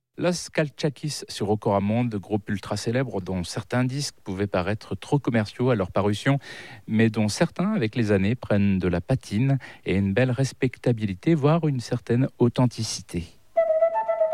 Los Calchakis sur Ocoramonde, groupe ultra célèbre dont certains disques pouvaient paraître trop commerciaux à leur parution, mais dont certains, avec les années, prennent de la patine et une belle respectabilité, voire une certaine authenticité.